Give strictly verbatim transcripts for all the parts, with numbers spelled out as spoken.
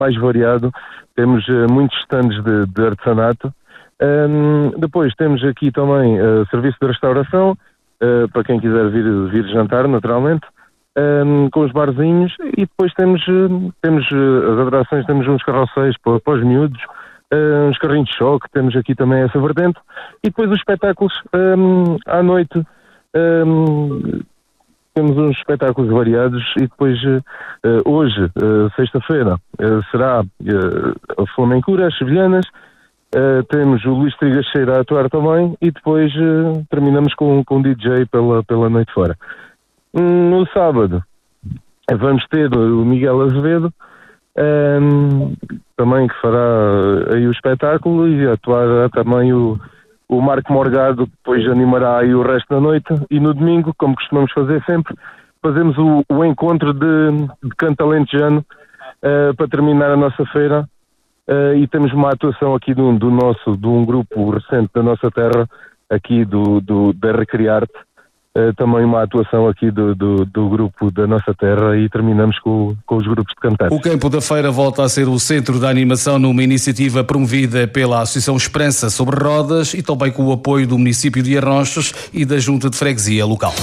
mais variado. Temos uh, muitos stands de, de artesanato. Um, depois temos aqui também uh, serviço de restauração, uh, para quem quiser vir, vir jantar, naturalmente, um, com os barzinhos. E depois temos, uh, temos uh, as atrações, temos uns carroceiros para, para os miúdos, uh, uns carrinhos de choque, temos aqui também essa vertente. E depois os espetáculos um, à noite. Um, temos uns espetáculos variados e depois uh, hoje, uh, sexta-feira, uh, será uh, a Flamencura, as Sevilhanas. Uh, temos o Luís Trigacheira a atuar também e depois uh, terminamos com, com o D J pela, pela noite fora. No sábado vamos ter o Miguel Azevedo, um, também que fará aí o espetáculo, e atuará também o, o Marco Morgado, que depois animará aí o resto da noite. E no domingo, como costumamos fazer sempre, fazemos o, o encontro de, de canto alentejano uh, para terminar a nossa feira. Uh, e temos uma atuação aqui do, do nosso, de um grupo recente da nossa terra, aqui do, do, da Recriarte, uh, também uma atuação aqui do, do, do grupo da nossa terra, e terminamos com, com os grupos de cantares. O campo da feira volta a ser o centro da animação numa iniciativa promovida pela Associação Esperança sobre Rodas e também com o apoio do município de Arronches e da Junta de Freguesia local.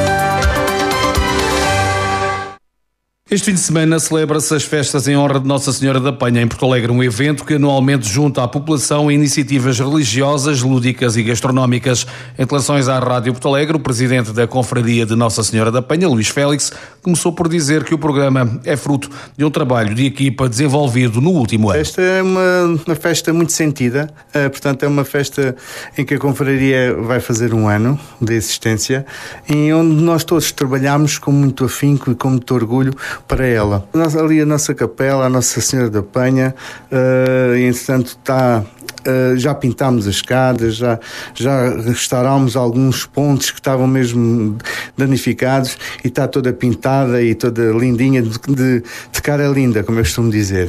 Este fim de semana celebra-se as festas em honra de Nossa Senhora da Penha em Porto Alegre, um evento que anualmente junta à população iniciativas religiosas, lúdicas e gastronómicas. Em declarações à Rádio Porto Alegre, o presidente da Confraria de Nossa Senhora da Penha, Luís Félix, começou por dizer que o programa é fruto de um trabalho de equipa desenvolvido no último ano. Esta é uma, uma festa muito sentida, uh, portanto é uma festa em que a Confraria vai fazer um ano de existência, e onde nós todos trabalhamos com muito afinco e com muito orgulho para ela. Ali a nossa capela, a Nossa Senhora da Penha, uh, e entretanto está... Uh, já pintámos as escadas, já, já restaurámos alguns pontos que estavam mesmo danificados, e está toda pintada e toda lindinha, de, de, de cara linda, como eu costumo dizer.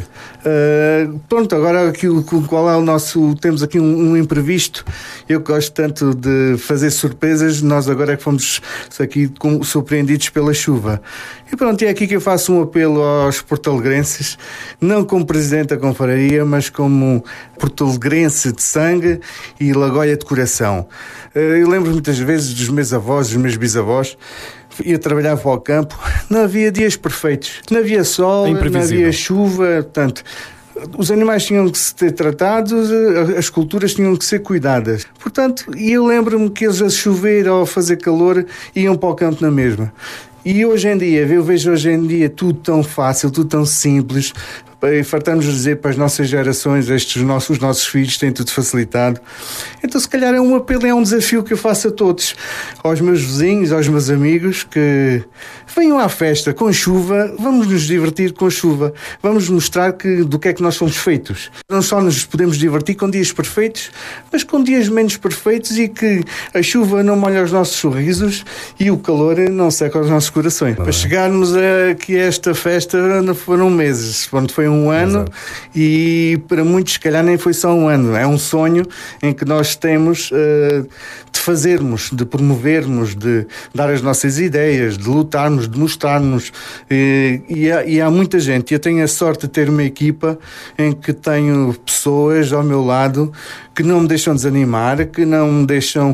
Uh, pronto, agora aqui, qual é o nosso... Temos aqui um, um imprevisto. Eu gosto tanto de fazer surpresas, nós agora é que fomos aqui surpreendidos pela chuva. E pronto, é aqui que eu faço um apelo aos portalegrenses, não como presidente da Confraria, mas como portalegrense de sangue e lagoia de coração. Eu lembro muitas vezes dos meus avós, dos meus bisavós, ia trabalhar para o campo, não havia dias perfeitos, não havia sol, não havia chuva, portanto... Os animais tinham que ser tratados, as culturas tinham que ser cuidadas. Portanto, eu lembro-me que eles a chover ou a fazer calor iam para o campo na mesma. E hoje em dia, eu vejo hoje em dia tudo tão fácil, tudo tão simples. E fartamos de dizer para as nossas gerações, estes nossos, os nossos filhos têm tudo facilitado. Então se calhar é um apelo, é um desafio que eu faço a todos, aos meus vizinhos, aos meus amigos, que venham à festa com chuva, vamos nos divertir com chuva, vamos mostrar que, do que é que nós somos feitos. Não só nos podemos divertir com dias perfeitos, mas com dias menos perfeitos, e que a chuva não molha os nossos sorrisos e o calor não seca os nossos corações. Para chegarmos aqui a esta festa não foram meses, quando foi um um ano. Exato. E para muitos se calhar nem foi só um ano, é um sonho em que nós temos uh, de fazermos, de promovermos, de dar as nossas ideias, de lutarmos, de mostrarmos, e, e, há, e há muita gente. Eu tenho a sorte de ter uma equipa em que tenho pessoas ao meu lado que não me deixam desanimar, que não me deixam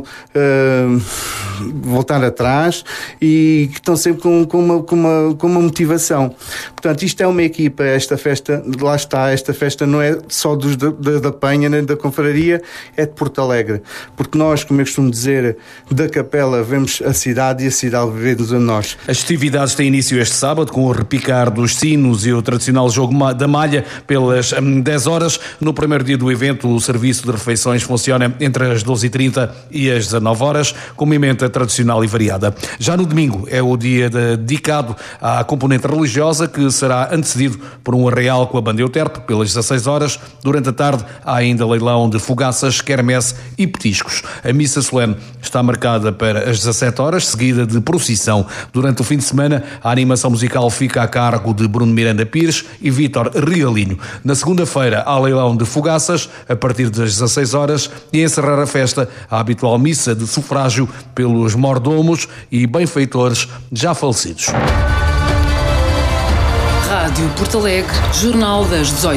uh, voltar atrás, e que estão sempre com, com, uma, com, uma, com uma motivação. Portanto, isto é uma equipa, esta festa, lá está, esta festa não é só dos, da, da Penha, nem da Confraria, é de Porto Alegre. Porque nós, como eu costumo dizer, da capela vemos a cidade, e a cidade vê-nos a nós. As festividades têm início este sábado, com o repicar dos sinos e o tradicional jogo da malha pelas dez horas. No primeiro dia do evento, o serviço de refeições funciona entre as doze e trinta e as dezanove horas, com uma emenda tradicional e variada. Já no domingo é o dia dedicado à componente religiosa, que será antecedido por um arraial com a banda Euterpe pelas dezasseis horas. Durante a tarde há ainda leilão de fogaças, quermesse e petiscos. A missa solene está marcada para as dezassete horas, seguida de procissão. Durante o fim de semana, a animação musical fica a cargo de Bruno Miranda Pires e Vítor Realinho. Na segunda-feira há leilão de fogaças a partir das dezasseis horas, e a encerrar a festa a habitual missa de sufrágio pelos mordomos e benfeitores já falecidos. Rádio Porto Alegre, Jornal das dezoito.